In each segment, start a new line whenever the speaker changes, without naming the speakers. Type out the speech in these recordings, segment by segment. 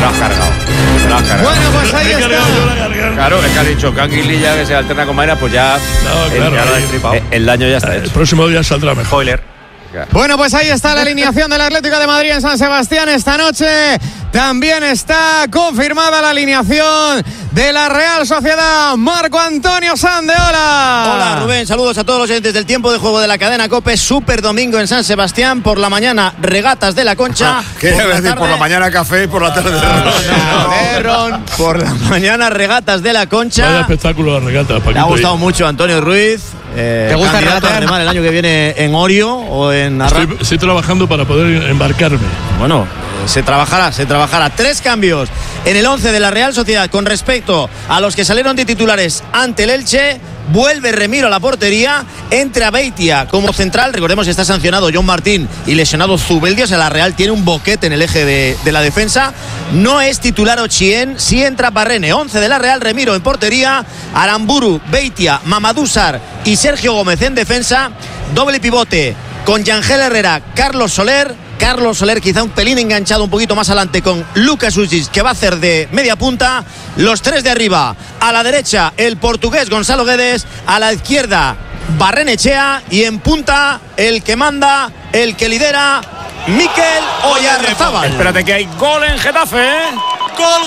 has cargado.
Bueno, pues ahí está.
Claro, es que has dicho que Anguililla que se alterna con Maena, pues ya, el daño ya está hecho.
El próximo día saldrá mejor.
Spoiler.
Bueno, pues ahí está la alineación del Atlético de Madrid en San Sebastián esta noche. También está confirmada la alineación de la Real Sociedad. Marco Antonio Sande, hola.
Hola Rubén, saludos a todos los oyentes del tiempo de juego de la cadena COPE. Super domingo en San Sebastián. Por la mañana, regatas de la Concha.
Por la mañana café y por la tarde
ron. Por la mañana, regatas de la Concha.
Vaya espectáculo de regatas.
Me ha gustado mucho Antonio Ruiz.
¿Te gusta regatar?
El año que viene en Orio o en Arras.
Estoy trabajando para poder embarcarme.
Bueno, se trabajará. 3 cambios en el 11 de la Real Sociedad con respecto a los que salieron de titulares ante el Elche. Vuelve Remiro a la portería, entra Beitia como central. Recordemos que está sancionado John Martín y lesionado Zubeldia. O sea, la Real tiene un boquete en el eje de la defensa. No es titular Ochien, sí entra Barrene. 11 de la Real, Remiro en portería, Aramburu, Beitia, Mamadou Sarr y Sergio Gómez en defensa. Doble pivote con Yangel Herrera, Carlos Soler quizá un pelín enganchado un poquito más adelante con Lucas Uzic, que va a hacer de media punta. Los 3 de arriba, a la derecha el portugués Gonzalo Guedes, a la izquierda Barrenechea y en punta el que manda, el que lidera, Mikel Oyarzábal.
Espérate que hay gol en Getafe, ¿eh?
Gol.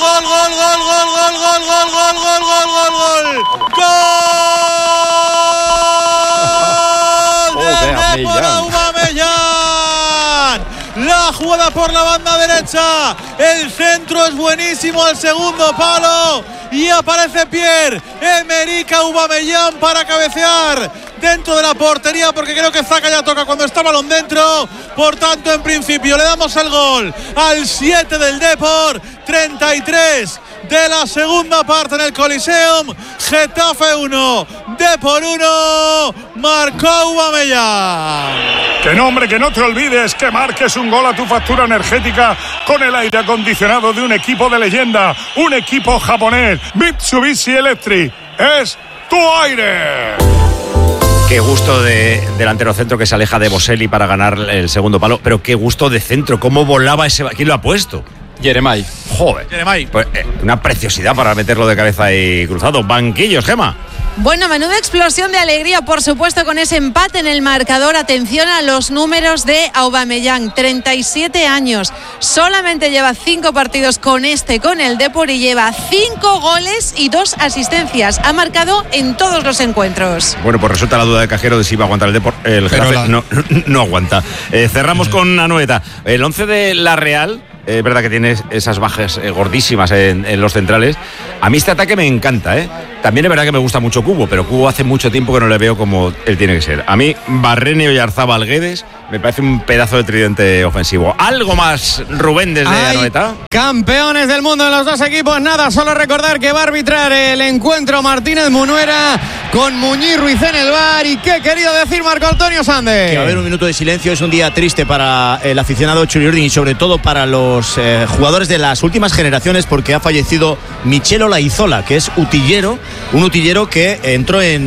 La jugada por la banda derecha, el centro es buenísimo al segundo palo y aparece Pierre-Emerick Aubameyang para cabecear dentro de la portería, porque creo que Zaka ya toca cuando está balón dentro. Por tanto, en principio le damos el gol al 7 del Depor, 33 de la segunda parte en el Coliseum. Getafe 1, Depor 1, marcó Aubameyang.
Que no, hombre, que no te olvides que marques un gol a tu factura energética con el aire acondicionado de un equipo de leyenda, un equipo japonés, Mitsubishi Electric. Es tu aire.
Qué gusto de delantero centro que se aleja de Boselli para ganar el segundo palo, pero qué gusto de centro, cómo volaba ese. ¿Quién lo ha puesto?
Jeremai.
Joder. Pues, una preciosidad para meterlo de cabeza y cruzado. Banquillos, Gema.
Bueno, menuda explosión de alegría, por supuesto, con ese empate en el marcador. Atención a los números de Aubameyang, 37 años. Solamente lleva 5 partidos con el Depor y lleva 5 goles y 2 asistencias. Ha marcado en todos los encuentros.
Bueno, pues resulta la duda de Cajero de si va a aguantar el Depor. El Getafe no aguanta. Cerramos con Anoeta. El 11 de la Real. Es verdad que tiene esas bajas gordísimas en los centrales. A mí este ataque me encanta, ¿eh? También es verdad que me gusta mucho Cubo, pero Cubo hace mucho tiempo que no le veo como él tiene que ser. A mí, Barrene, Oyarzábal, Guedes, me parece un pedazo de tridente ofensivo. ¿Algo más, Rubén, desde Anoeta?
Campeones del mundo en los dos equipos. Nada, solo recordar que va a arbitrar el encuentro Martínez Munuera con Muñiz Ruiz en el bar. ¿Y qué querido decir Marco Antonio Sande?
Que va a haber un minuto de silencio. Es un día triste para el aficionado Churi Urdin y sobre todo para los jugadores de las últimas generaciones, porque ha fallecido Michel Olaizola, que es utillero, un utillero que entró en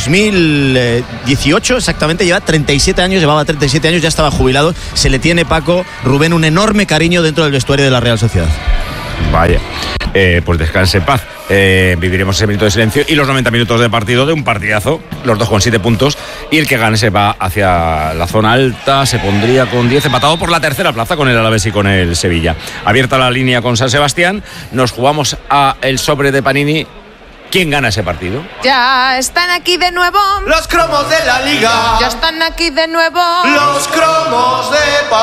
2018 exactamente, llevaba 37 años, ya estaba jubilado. Se le tiene, Paco, Rubén, un enorme cariño dentro del vestuario de la Real Sociedad.
Vaya, pues descanse en paz. Viviremos ese minuto de silencio y los 90 minutos de partido, de un partidazo, los dos con 7 puntos, y el que gane se va hacia la zona alta, se pondría con 10, empatado por la tercera plaza con el Alavés y con el Sevilla. Abierta la línea con San Sebastián, nos jugamos a el sobre de Panini. ¿Quién gana ese partido?
Ya están aquí de nuevo
Los cromos de la liga.
Ya están aquí de nuevo
Los cromos de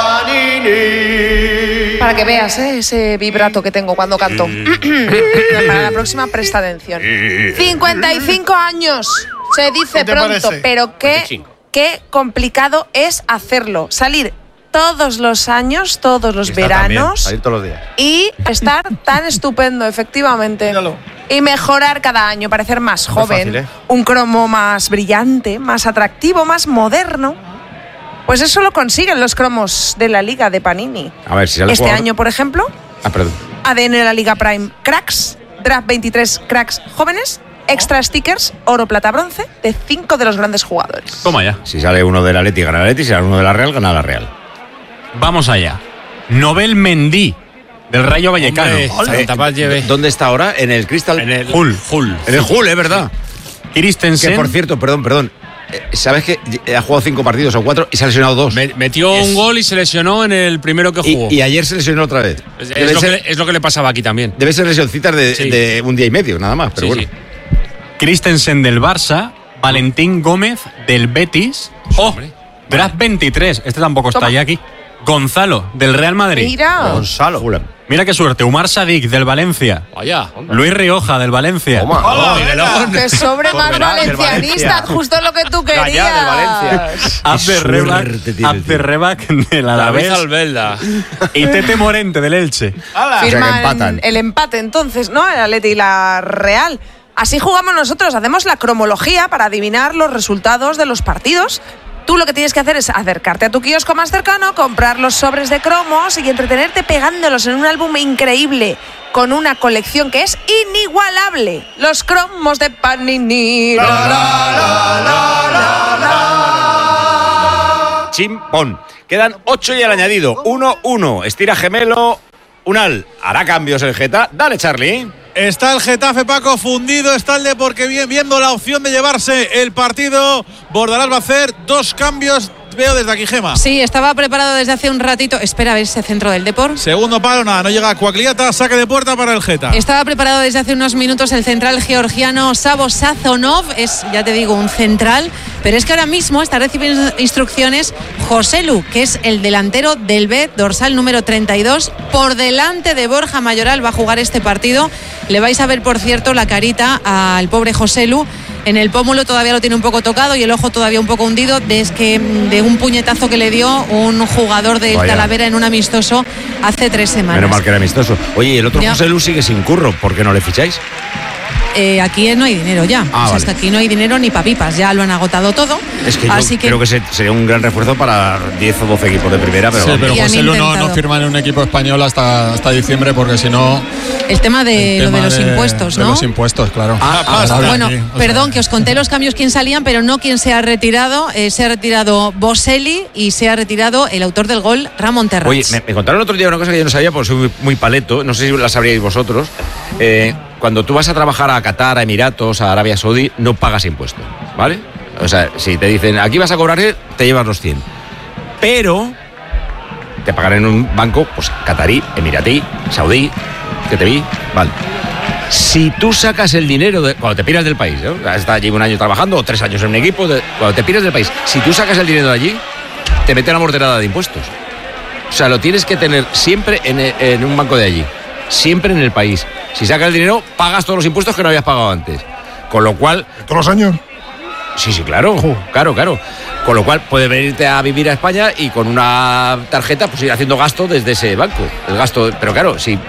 Panini.
Para que veas ese vibrato que tengo cuando canto. Para la próxima presta atención. 55 años. Se dice pronto, pero qué complicado es hacerlo. Salir todos los años, todos los veranos.
Salir todos los días.
Y estar tan estupendo, efectivamente.
Míralo.
Y mejorar cada año, parecer más joven,
fácil, ¿eh?
Un cromo más brillante, más atractivo, más moderno. Pues eso lo consiguen los cromos de la Liga de Panini.
A ver, si sale
este año, por ejemplo,
perdón.
ADN de la Liga Prime Cracks, Draft 23 Cracks jóvenes, extra stickers, oro, plata, bronce, de 5 de los grandes jugadores.
Toma ya.
Si sale uno del Atleti, gana el Atleti. Si sale uno de la Real, gana la Real.
Vamos allá. Nobel Mendy. del Rayo Vallecano.
¿Dónde está ahora? En el Crystal.
En el Hull.
En el Hull, es verdad.
Christensen.
Que por cierto, perdón. ¿Sabes que ha jugado 5 partidos o 4 y se ha lesionado 2?
Metió un gol y se lesionó en el primero que jugó.
Y ayer se lesionó otra vez.
Es lo que le pasaba aquí también.
Debe ser lesioncitas de un día y medio, nada más. Pero bueno.
Sí.
Christensen del Barça, Valentín Gómez del Betis. Draft 23, este tampoco está ya aquí. Gonzalo del Real Madrid.
Mira.
Gonzalo.
Mira qué suerte. Umar Sadik del Valencia.
Vaya.
Luis Rioja del Valencia.
Que sobre más valencianista, justo lo que tú querías.
Abderrebak del Alavés. Y Tete Morente del Elche.
Firman el empate entonces, ¿no? El Atleti y la Real. Así jugamos nosotros, hacemos la cromología para adivinar los resultados de los partidos. Tú lo que tienes que hacer es acercarte a tu kiosco más cercano, comprar los sobres de cromos y entretenerte pegándolos en un álbum increíble con una colección que es inigualable. Los cromos de Panini.
Chimpón. Quedan 8 y al añadido. 1-1. Estira gemelo. Unal. Hará cambios el Geta. Dale, Charlie.
Está el Getafe, Paco, fundido. Está el Depor que viendo la opción de llevarse el partido. Bordalás va a hacer 2 cambios. Veo desde aquí, Gema.
Sí, estaba preparado desde hace un ratito. Espera a ver ese centro del Depor.
Segundo palo, nada, no llega Cuacliata. Saque de puerta para el Geta.
Estaba preparado desde hace unos minutos el central georgiano Savo Sazonov. Es, ya te digo, un central. Pero es que ahora mismo está recibiendo instrucciones Joselu, que es el delantero del Bet, dorsal número 32. Por delante de Borja Mayoral va a jugar este partido. Le vais a ver, por cierto, la carita al pobre Joselu. En el pómulo todavía lo tiene un poco tocado y el ojo todavía un poco hundido de un puñetazo que le dio un jugador del Talavera en un amistoso hace 3 semanas.
Menos mal que era amistoso. Oye, y el otro Joselu sigue sin curro. ¿Por qué no le ficháis?
Aquí no hay dinero ya. Hasta aquí no hay dinero ni papipas. Ya lo han agotado todo.
Es que yo creo que sería un gran refuerzo para 10 o 12 equipos de primera. Pero
sí, pero José Lu no firma en un equipo español hasta diciembre porque si no...
El tema de los impuestos, ¿no?
De los impuestos, claro.
Bueno, perdón, que os conté los cambios quién salían, pero no quién se ha retirado. Se ha retirado Boselli y se ha retirado el autor del gol, Ramón Terrats.
Oye, me contaron el otro día una cosa que yo no sabía, porque soy muy paleto. No sé si la sabríais vosotros. Cuando tú vas a trabajar a Qatar, a Emiratos, a Arabia Saudí, no pagas impuestos, ¿vale? O sea, si te dicen, aquí vas a cobrar, te llevas los 100. Pero te pagan en un banco, pues qatarí, emiratí, saudí, que te vi, vale. Si tú sacas el dinero, cuando te piras del país, ¿no? Estás allí un año trabajando o 3 años en un equipo, cuando te piras del país, si tú sacas el dinero de allí, te meten la morterada de impuestos. O sea, lo tienes que tener siempre en un banco de allí. Siempre en el país. Si sacas el dinero, pagas todos los impuestos que no habías pagado antes. Con lo cual...
¿Todos los años?
Sí, claro. Claro. Con lo cual puedes venirte a vivir a España y con una tarjeta pues ir haciendo gasto desde ese banco. El gasto, pero claro, si